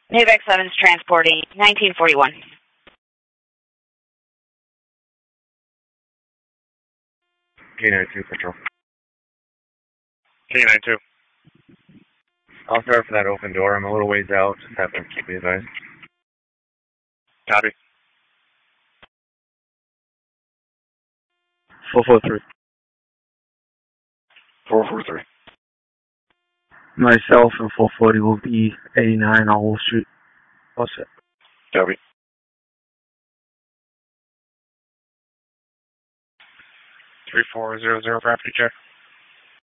Maybach 7's transporting 1941. K92 Patrol. K92. I'll start for that open door. I'm a little ways out. Just have to be advised. Copy. 443. 443. Myself and 440 will be 89 on Wall Street. What's it? Copy. 3400 property check.